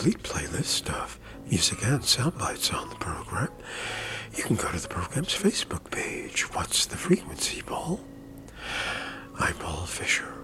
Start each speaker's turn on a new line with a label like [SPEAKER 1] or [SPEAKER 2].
[SPEAKER 1] complete playlist of music and sound bites on the program, you can go to the program's Facebook page. What's the Frequency, Paul? I'm Paul Fisher.